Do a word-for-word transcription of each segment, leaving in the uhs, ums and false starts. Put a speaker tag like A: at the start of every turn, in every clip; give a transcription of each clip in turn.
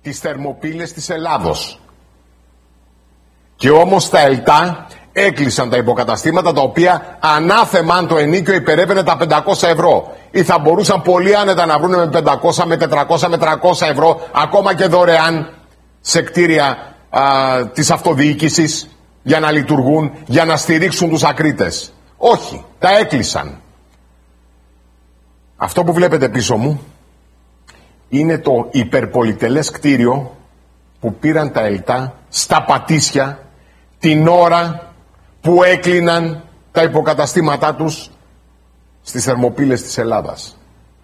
A: τις θερμοπύλες της Ελλάδος. Και όμως τα ΕΛΤΑ έκλεισαν τα υποκαταστήματα τα οποία ανάθεμα αν το ενίκιο υπερέβαινε τα πεντακόσια ευρώ. Ή θα μπορούσαν πολύ άνετα να βρουν με πεντακόσια, με τετρακόσια, με τριακόσια ευρώ, ακόμα και δωρεάν, σε κτίρια α, της αυτοδιοίκησης για να λειτουργούν, για να στηρίξουν τους ακρίτες. Όχι, τα έκλεισαν. Αυτό που βλέπετε πίσω μου είναι το υπερπολιτελές κτίριο που πήραν τα ΕΛΤΑ στα Πατήσια την ώρα που έκλειναν τα υποκαταστήματά τους στις θερμοπύλες της Ελλάδας.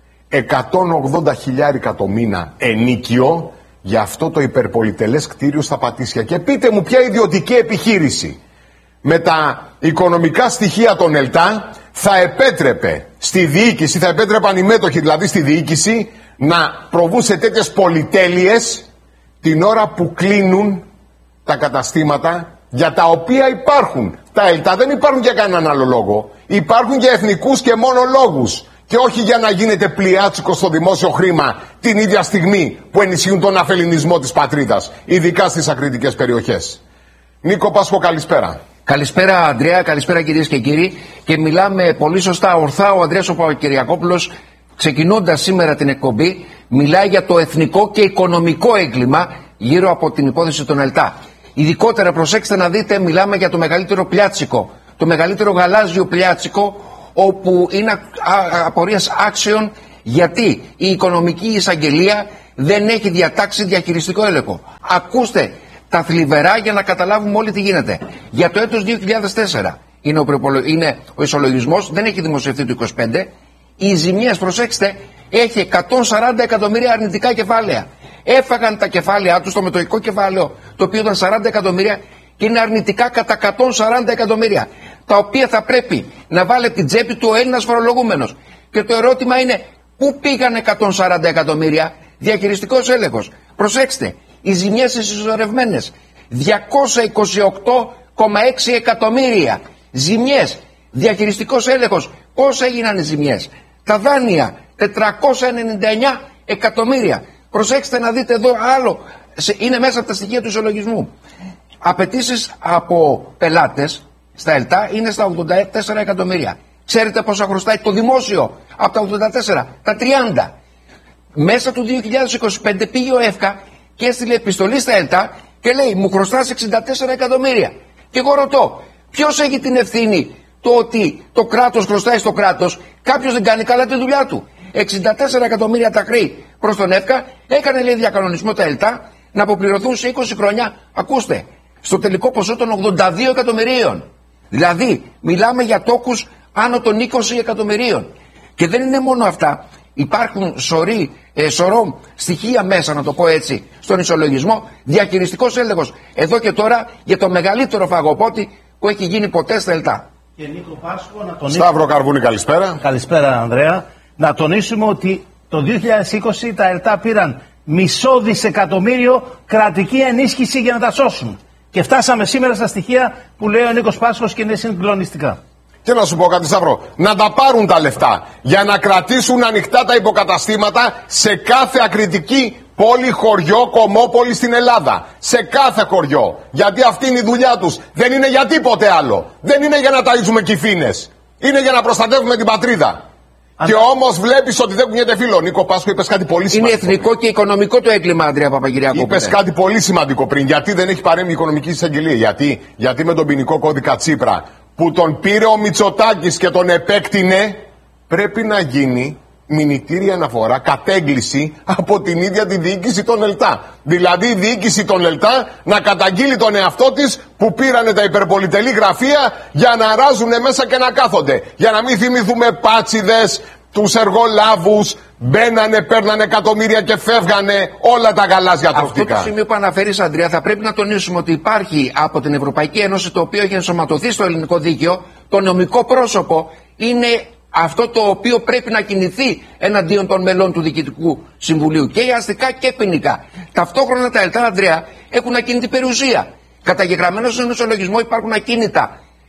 A: εκατόν ογδόντα χιλιάρικα το μήνα ενίκιο για αυτό το υπερπολιτελές κτίριο στα Πατήσια. Και πείτε μου ποια ιδιωτική επιχείρηση με τα οικονομικά στοιχεία των ΕΛΤΑ θα επέτρεπε στη διοίκηση, θα επέτρεπαν οι μέτοχοι δηλαδή στη διοίκηση να προβούν σε τέτοιες πολυτέλειες την ώρα που κλείνουν τα καταστήματα για τα οποία υπάρχουν. Τα ΕΛΤΑ δεν υπάρχουν για κανέναν άλλο λόγο. Υπάρχουν για εθνικούς και μόνο λόγους. Και όχι για να γίνεται πλιάτσικο στο δημόσιο χρήμα την ίδια στιγμή που ενισχύουν τον αφελινισμό της πατρίδας, ειδικά στις ακριτικές περιοχές. Νίκο Πάσχο, καλησπέρα.
B: Καλησπέρα Ανδρέα, καλησπέρα κυρίες και κύριοι. Και μιλάμε πολύ σωστά, ορθά ο Ανδρέας ο Παπακυριακόπουλος, ξεκινώντας σήμερα την εκπομπή, μιλάει για το εθνικό και οικονομικό έγκλημα γύρω από την υπόθεση των ΕΛΤΑ. Ειδικότερα προσέξτε να δείτε, μιλάμε για το μεγαλύτερο πλιάτσικο, το μεγαλύτερο γαλάζιο πλιάτσικο, όπου είναι απορίας άξιων γιατί η οικονομική εισαγγελία δεν έχει διατάξει διαχειριστικό έλεγχο. Ακούστε τα θλιβερά για να καταλάβουμε όλοι τι γίνεται. Για το έτος δύο χιλιάδες τέσσερα είναι ο, είναι ο ισολογισμός, δεν έχει δημοσιευτεί το είκοσι πέντε. Οι ζημίες, προσέξτε, έχει εκατόν σαράντα εκατομμύρια αρνητικά κεφάλαια. Έφαγαν τα κεφάλαια τους, το μετοχικό κεφάλαιο, το οποίο ήταν σαράντα εκατομμύρια και είναι αρνητικά κατά εκατόν σαράντα εκατομμύρια. Τα οποία θα πρέπει να βάλει την τσέπη του ο Έλληνας φορολογούμενος. Και το ερώτημα είναι, πού πήγαν εκατόν σαράντα εκατομμύρια? Διαχειριστικός έλεγχος. Προσέξτε, οι ζημιές συσσωρευμένες διακόσια είκοσι οκτώ κόμμα έξι εκατομμύρια. Ζημιές, διαχειριστικός έλεγχος. Πώς έγιναν οι ζημιές? Τα δάνεια τετρακόσια ενενήντα εννιά εκατομμύρια. Προσέξτε να δείτε εδώ άλλο, είναι μέσα από τα στοιχεία του ισολογισμού. Απαιτήσεις από πελάτες στα ΕΛΤΑ είναι στα ογδόντα τέσσερα εκατομμύρια. Ξέρετε πόσα χρωστάει το δημόσιο από τα ογδόντα τέσσερα? Τα τριάντα. Μέσα του δύο χιλιάδες είκοσι πέντε πήγε ο ΕΦΚΑ και έστειλε επιστολή στα ΕΛΤΑ και λέει, μου χρωστάς εξήντα τέσσερα εκατομμύρια. Και εγώ ρωτώ, ποιος έχει την ευθύνη το ότι το κράτος χρωστάει στο κράτος? Κάποιος δεν κάνει καλά τη δουλειά του. εξήντα τέσσερα εκατομμύρια τα χρέη προς τον ΕΦΚΑ, έκανε λέει διακανονισμό τα ΕΛΤΑ να αποπληρωθούν σε είκοσι χρόνια, ακούστε, στο τελικό ποσό των ογδόντα δύο εκατομμυρίων. Δηλαδή, μιλάμε για τόκους άνω των είκοσι εκατομμυρίων. Και δεν είναι μόνο αυτά. Υπάρχουν σωρί, ε, σωρό στοιχεία μέσα, να το πω έτσι, στον ισολογισμό. Διαχειριστικός έλεγχος εδώ και τώρα για το μεγαλύτερο φαγοπότη που έχει γίνει ποτέ στα ΕΛΤΑ.
C: Και Νίκο Πάσχο, να τονίσουμε...
A: Σταύρο Καρβούνη, καλησπέρα.
C: Καλησπέρα Ανδρέα. Να τονίσουμε ότι το δύο χιλιάδες είκοσι τα ΕΛΤΑ πήραν μισό δισεκατομμύριο κρατική ενίσχυση για να τα σώσουν. Και φτάσαμε σήμερα στα στοιχεία που λέει ο Νίκος Πάσχος και είναι συγκλονιστικά.
A: Και να σου πω κάτι, Σταύρο, να τα πάρουν τα λεφτά για να κρατήσουν ανοιχτά τα υποκαταστήματα σε κάθε ακριτική πόλη, χωριό, κομμόπολη στην Ελλάδα. Σε κάθε χωριό. Γιατί αυτή είναι η δουλειά τους. Δεν είναι για τίποτε άλλο. Δεν είναι για να ταΐζουμε κυφήνες. Είναι για να προστατεύουμε την πατρίδα. Αν... Και όμως βλέπεις ότι δεν κουνιέται φίλο. Νίκο Πάσχο, είπες κάτι πολύ σημαντικό.
B: Είναι εθνικό πριν. Και οικονομικό το έγκλημα, Ανδρέα Παπακυριακόπουλε.
A: Είπες κάτι πολύ σημαντικό πριν. Γιατί δεν έχει παρέμβει η οικονομική εισαγγελία? Γιατί, γιατί με τον ποινικό κώδικα Τσίπρα που τον πήρε ο Μητσοτάκης και τον επέκτηνε, πρέπει να γίνει μηνυτήρια αναφορά, κατέγκληση από την ίδια τη διοίκηση των ΕΛΤΑ. Δηλαδή η διοίκηση των ΕΛΤΑ να καταγγείλει τον εαυτό της που πήρανε τα υπερπολιτελή γραφεία για να ράζουνε μέσα και να κάθονται. Για να μην θυμηθούμε πάτσιδες, τους εργολάβους, μπαίνανε, παίρνανε εκατομμύρια και φεύγανε όλα τα γαλάζια τροφικά.
B: Αυτό το σημείο που αναφέρεις, Ανδρέα, θα πρέπει να τονίσουμε ότι υπάρχει από την Ευρωπαϊκή Ένωση, το οποίο έχει ενσωματωθεί στο ελληνικό δίκαιο, το νομικό πρόσωπο είναι αυτό το οποίο πρέπει να κινηθεί εναντίον των μελών του Διοικητικού Συμβουλίου, και αστικά και ποινικά. Ταυτόχρονα τα ΕΛΤΑ, Ανδρέα, έχουν ακίνητη περιουσία. Καταγεγραμμένο στον ισολογισμό υπάρχουν ακίνητα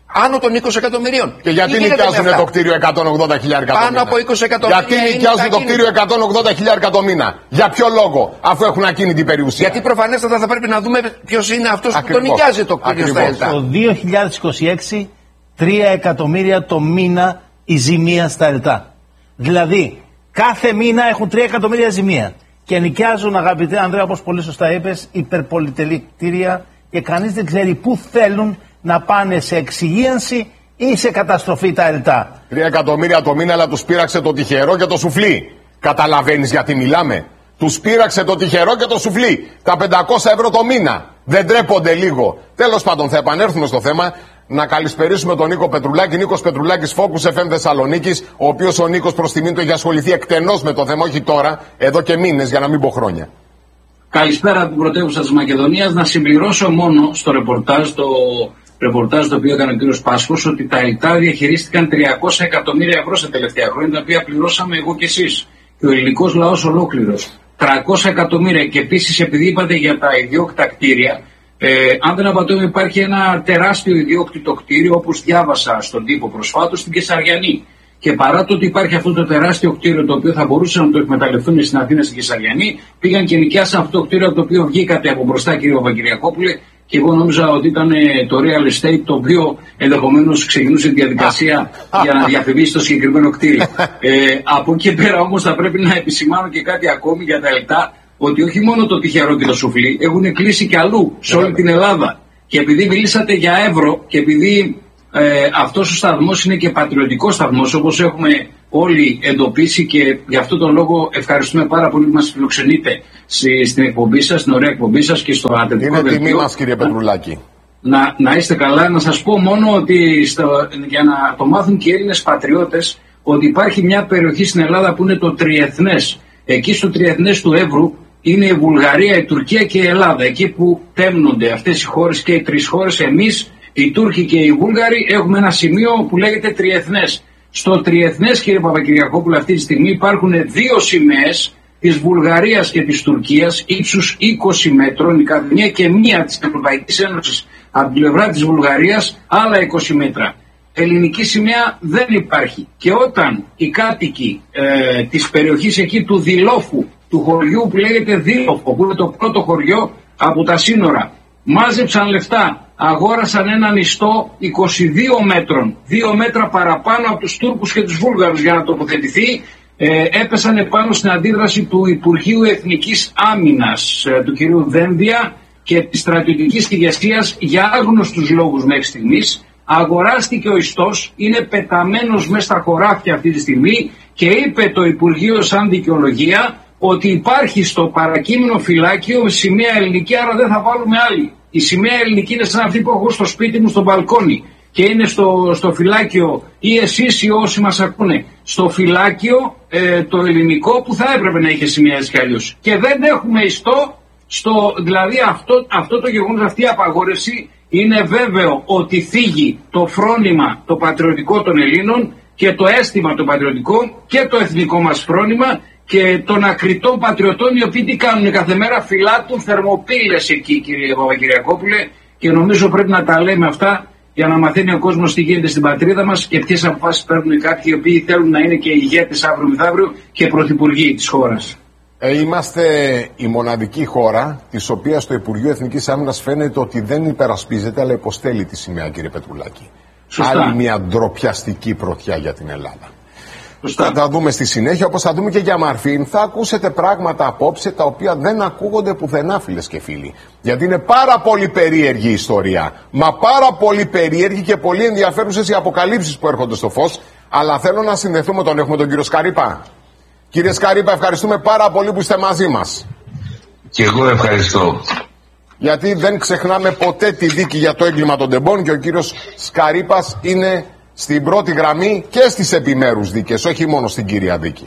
B: Άνω των είκοσι εκατομμυρίων.
A: Και γιατί νοικιάζουν το κτίριο εκατόν ογδόντα χιλιάρικα το μήνα?
B: Πάνω από είκοσι εκατομμύρια.
A: Γιατί νοικιάζουν το κτίριο εκατόν ογδόντα χιλιάρικα το μήνα? Για ποιο λόγο, αφού έχουν ακίνητη περιουσία?
B: Γιατί προφανέστατα θα πρέπει να δούμε ποιος είναι αυτός που το νοικιάζει το κτίριο στα ΕΛΤΑ.
C: Το δύο χιλιάδες είκοσι έξι, τρία εκατομμύρια το μήνα η ζημία στα ΕΛΤΑ. Δηλαδή, κάθε μήνα έχουν τρία εκατομμύρια ζημία. Και νοικιάζουν, αγαπητέ Ανδρέα, όπως πολύ σωστά είπες, υπερπολιτελή κτίρια και κανείς δεν ξέρει πού θέλουν να πάνε, σε εξυγίανση ή σε καταστροφή τα ΕΛΤΑ.
A: Τρία εκατομμύρια το μήνα, αλλά τους πείραξε το τυχερό και το σουφλί. Καταλαβαίνεις γιατί μιλάμε? Τους πείραξε το τυχερό και το σουφλί. Τα πεντακόσια ευρώ το μήνα. Δεν τρέπονται λίγο? Τέλος πάντων, θα επανέλθουμε στο θέμα. Να καλησπερίσουμε τον Νίκο Πετρουλάκη. Νίκος Πετρουλάκης, Focus εφ εμ Θεσσαλονίκης, ο οποίος ο Νίκος προς τιμήν του έχει ασχοληθεί εκτενώς με το θέμα, όχι τώρα, εδώ και μήνες, για να μην πω χρόνια.
D: Καλησπέρα από την πρωτεύουσα της Μακεδονίας. Να συμπληρώσω μόνο στο ρεπορτάζ, το ρεπορτάζ το οποίο έκανε ο κ. Πάσχος, ότι τα ΕΛΤΑ διαχειρίστηκαν τριακόσια εκατομμύρια ευρώ στα τελευταία χρόνια, τα οποία πληρώσαμε εγώ και εσείς και ο ελληνικός λαός ολόκληρος. τριακόσια εκατομμύρια. Και επίσης, επειδή είπατε για τα ιδιόκτητα κτίρια, ε, αν δεν απατώμε, υπάρχει ένα τεράστιο ιδιόκτητο κτίριο, όπως διάβασα στον τύπο προσφάτως, στην Κεσαριανή. Και παρά το ότι υπάρχει αυτό το τεράστιο κτίριο, το οποίο θα μπορούσαν να το εκμεταλλευτούν στην Αθήνα, στην Κεσαριανή, πήγαν και νοικιάσαν αυτό το κτίριο από το οποίο βγήκατε από μπροστά, κύριε Παπακυριακόπουλε. Και εγώ νόμιζα ότι ήταν το real estate, το οποίο ενδεχομένως ξεκινούσε τη διαδικασία για να διαφημίσει το συγκεκριμένο κτίριο. ε, από εκεί πέρα όμως θα πρέπει να επισημάνω και κάτι ακόμη για τα ΕΛΤΑ, ότι όχι μόνο το τυχερό και το σουφλί, έχουν κλείσει και αλλού, σε όλη την Ελλάδα. Και επειδή μιλήσατε για Εύρο και επειδή ε, αυτός ο σταθμός είναι και πατριωτικός σταθμός, όπως έχουμε όλοι εντοπίσει, και γι' αυτό τον λόγο ευχαριστούμε πάρα πολύ που μας φιλοξενείτε στη, στην εκπομπή σας, στην ωραία εκπομπή σας και στο ατεντικό
A: Είναι τιμή μας, κύριε Πετρουλάκη.
D: Να, να είστε καλά. Να σας πω μόνο ότι στο, για να το μάθουν και οι Έλληνες πατριώτες, ότι υπάρχει μια περιοχή στην Ελλάδα που είναι το τριεθνές. Εκεί στο τριεθνές του Εύρου είναι η Βουλγαρία, η Τουρκία και η Ελλάδα. Εκεί που τέμνονται αυτές οι χώρες και οι τρεις χώρες, εμείς, οι Τούρκοι και οι Βούλγαροι, έχουμε ένα σημείο που λέγεται τριεθνές. Στο τριεθνές, κύριε Παπακυριακόπουλο, αυτή τη στιγμή υπάρχουν δύο σημαίες, της Βουλγαρίας και της Τουρκίας, ύψους είκοσι μέτρων η καθεμία, και μία της Ευρωπαϊκής Ένωσης από την πλευρά της Βουλγαρίας, άλλα είκοσι μέτρα. Ελληνική σημαία δεν υπάρχει. Και όταν οι κάτοικοι ε, της περιοχής εκεί του Δηλόφου, του χωριού που λέγεται Δήλοφο, που είναι το πρώτο χωριό από τα σύνορα, μάζεψαν λεφτά, αγόρασαν έναν ιστό είκοσι δύο μέτρων, δύο μέτρα παραπάνω από τους Τούρκους και τους Βούλγαρους για να τοποθετηθεί, ε, έπεσαν επάνω στην αντίδραση του Υπουργείου Εθνικής Άμυνας, ε, του κυρίου Δένδια, και της στρατιωτικής ηγεσίας, για άγνωστους λόγους μέχρι στιγμής. Αγοράστηκε ο ιστός, είναι πεταμένος μέσα στα χωράφια αυτή τη στιγμή, και είπε το Υπουργείο σαν δικαιολογία ότι υπάρχει στο παρακείμενο φυλάκιο σημαία ελληνική, άρα δεν θα βάλουμε άλλη. Η σημαία ελληνική είναι σαν αυτή που έχω στο σπίτι μου στο μπαλκόνι, και είναι στο, στο φυλάκιο, ή εσείς ή όσοι μας ακούνε, στο φυλάκιο ε, το ελληνικό που θα έπρεπε να είχε σημαία έτσι κι αλλιώς. Και δεν έχουμε ιστό, στο, δηλαδή αυτό, αυτό το γεγονός, αυτή η απαγόρευση, είναι βέβαιο ότι θίγει το φρόνημα το πατριωτικό των Ελλήνων και το αίσθημα το πατριωτικό και το εθνικό μας φρόνημα και των ακριτών πατριωτών, οι οποίοι τι κάνουν κάθε μέρα? Φυλάτουν θερμοπύλες εκεί, κύριε Παπακυριακόπουλε, και νομίζω πρέπει να τα λέμε αυτά για να μαθαίνει ο κόσμος τι γίνεται στην πατρίδα μας και ποιες αποφάσεις παίρνουν κάποιοι οι οποίοι θέλουν να είναι και ηγέτες αύριο μεθαύριο και πρωθυπουργοί της χώρας.
A: Ε, είμαστε η μοναδική χώρα της οποίας το Υπουργείο Εθνικής Άμυνας φαίνεται ότι δεν υπερασπίζεται, αλλά υποστέλει τη σημαία, κύριε Πετρουλάκη.
D: Σωστά.
A: Άλλη μια ντροπιαστική πρωτιά για την Ελλάδα.
D: Σωστά.
A: Θα τα δούμε στη συνέχεια, όπως θα δούμε και για Μαρφίν. Θα ακούσετε πράγματα απόψε τα οποία δεν ακούγονται πουθενά, φίλες και φίλοι. Γιατί είναι πάρα πολύ περίεργη η ιστορία. Μα πάρα πολύ περίεργη και πολύ ενδιαφέρουσες οι αποκαλύψεις που έρχονται στο φως. Αλλά θέλω να συνδεθούμε, τον έχουμε τον κύριο Σκαρίπα. Κύριε Σκαρίπα, ευχαριστούμε πάρα πολύ που είστε μαζί μας.
E: Και εγώ ευχαριστώ.
A: Γιατί δεν ξεχνάμε ποτέ τη δίκη για το έγκλημα των τεμπών, και ο κύριος Σκαρίπας είναι στην πρώτη γραμμή και στις επιμέρους δίκες, όχι μόνο στην κύρια δίκη.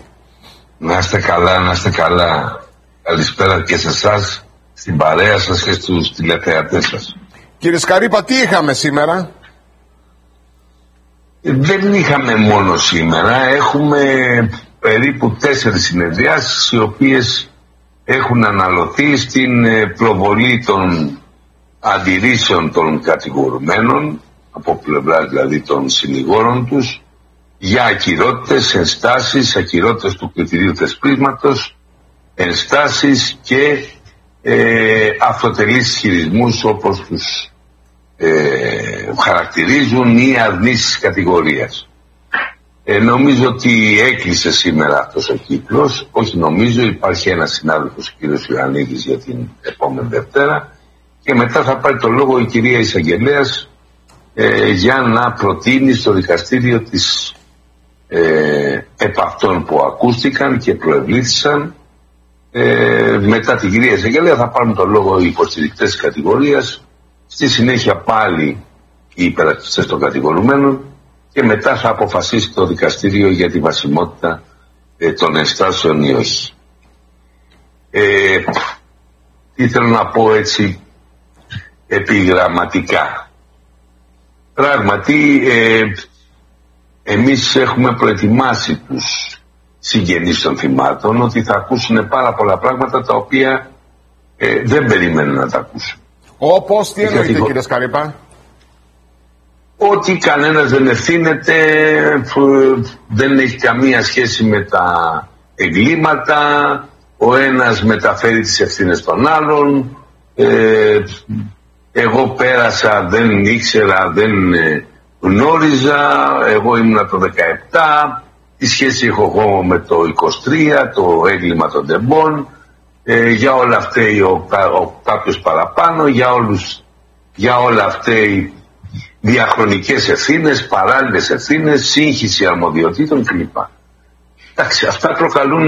E: Να είστε καλά, να είστε καλά. Καλησπέρα και σε εσάς, στην παρέα σας και στους τηλεθεατές σας.
A: Κύριε Σκαρίπα, τι είχαμε σήμερα?
E: Δεν είχαμε μόνο σήμερα, έχουμε περίπου τέσσερις συνεδριάσεις οι οποίες έχουν αναλωθεί στην προβολή των αντιρρήσεων των κατηγορουμένων από πλευρά δηλαδή των συνηγόρων τους, για ακυρότητες, ενστάσεις, ακυρότητες του κριτηρίου θεσπίσματος, ενστάσεις και ε, αυτοτελείς χειρισμούς όπως τους ε, χαρακτηρίζουν ή αρνήσεις κατηγορίας. Ε, νομίζω ότι έκλεισε σήμερα αυτός ο κύκλος. Όχι νομίζω, υπάρχει ένας συνάδελφος, ο κύριος Ιωαννίδης, για την επόμενη Δευτέρα, και μετά θα πάρει το λόγο η κυρία Εισαγγελέας ε, για να προτείνει στο δικαστήριο τις ε, επ' αυτών που ακούστηκαν και προευλήθησαν. Ε, μετά την κυρία Εισαγγελέα θα πάρουν το λόγο οι υποστηρικτές της κατηγορίας, στη συνέχεια πάλι οι υπερασπιστές των κατηγορουμένων, και μετά θα αποφασίσει το δικαστήριο για τη βασιμότητα ε, των ενστάσεων ή όχι. Ε, τι θέλω να πω έτσι επιγραμματικά. Πράγματι ε, εμείς έχουμε προετοιμάσει τους συγγενείς των θυμάτων ότι θα ακούσουν πάρα πολλά πράγματα τα οποία ε, δεν περιμένουν να τα ακούσουν.
A: Όπως, τι εννοείτε κύριε Σκαρίπα?
E: Ότι κανένας δεν ευθύνεται, δεν έχει καμία σχέση με τα εγκλήματα, ο ένας μεταφέρει τις ευθύνες των άλλων, ε, εγώ πέρασα, δεν ήξερα, δεν γνώριζα, εγώ ήμουνα το δεκαεπτά, τι σχέση έχω εγώ με το είκοσι τρία, το έγκλημα των τεμπών, ε, για όλα αυτά ο, ο κάποιος παραπάνω, για, όλους, για όλα αυτά διαχρονικές ευθύνες, παράλληλες ευθύνες, σύγχυση αρμοδιοτήτων κλπ. Εντάξει, αυτά προκαλούν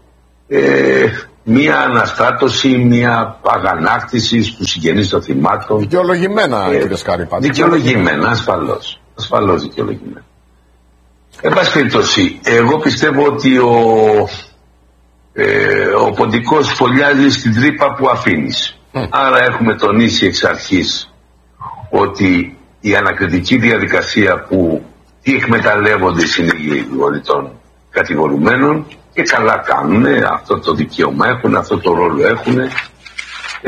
E: ε, μία αναστάτωση, μία αγανάκτηση στους συγγενείς των θυμάτων.
A: Δικαιολογημένα, ε, κύριε Σκαρίπα.
E: Δικαιολογημένα, ασφαλώς. Ασφαλώς δικαιολογημένα. Εν πάση περιπτώσει, εγώ πιστεύω ότι ο, ε, ο ποντικός φωλιάζει στην τρύπα που αφήνεις. Mm. Άρα έχουμε τονίσει εξ αρχής ότι η ανακριτική διαδικασία που τι εκμεταλλεύονται οι συνήγοροι των κατηγορουμένων, και καλά κάνουν, αυτό το δικαίωμα έχουν, αυτό το ρόλο έχουν,